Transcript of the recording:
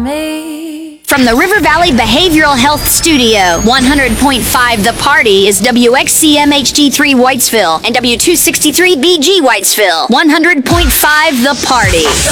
me. From the River Valley Behavioral Health Studio, 100.5 The Party is WXCM HD3 Whitesville and W263BG Whitesville. 100.5 The Party.